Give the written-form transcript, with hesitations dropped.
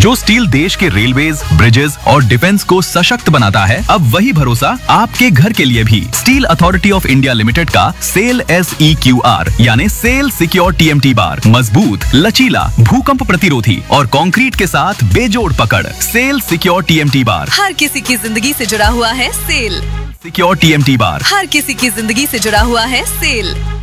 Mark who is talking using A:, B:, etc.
A: जो स्टील देश के रेलवेज, ब्रिजेस और डिफेंस को सशक्त बनाता है, अब वही भरोसा आपके घर के लिए भी। Steel authority of India limited का सेल SEQR यानी सेल सिक्योर TMT बार मजबूत, लचीला, भूकंप प्रतिरोधी और कंक्रीट के साथ बेजोड़ पकड़। सेल सिक्योर TMT बार
B: हर किसी की जिंदगी से जुड़ा हुआ है। सेल
A: सिक्योर TMT बार
B: हर किसी की जिंदगी से जुड़ा हुआ है। सेल